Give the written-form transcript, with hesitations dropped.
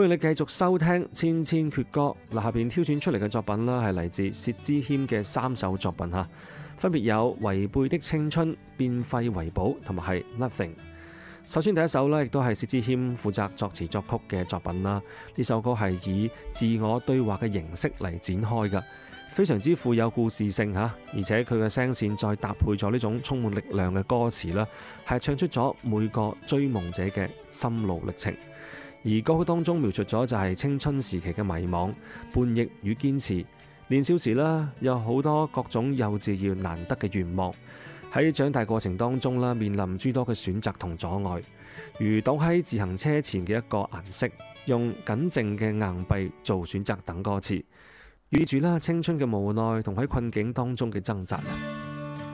歡迎你繼續收聽千千闕歌。嗱，下邊挑選出嚟嘅作品啦，係嚟自薛之謙嘅3首作品嚇，分別有違背的青春、變廢為寶同埋係 Nothing。首先第一首呢，亦都係薛之謙負責作詞作曲嘅作品啦。呢首歌係以自我對話嘅形式嚟展開嘅，非常之富有故事性嚇，而且佢嘅聲線再搭配咗呢種充滿力量嘅歌詞啦，係唱出咗每個追夢者嘅心路歷程。而歌曲當中描述咗就係青春時期嘅迷茫、叛逆與堅持。年少時啦，有好多各種幼稚而難得嘅願望。喺長大過程當中啦，面臨諸多嘅選擇同阻礙，如倒喺自行車前嘅一個顏色，用僅剩嘅硬幣做選擇等歌詞，寓意住啦青春嘅無奈同喺困境當中嘅掙扎。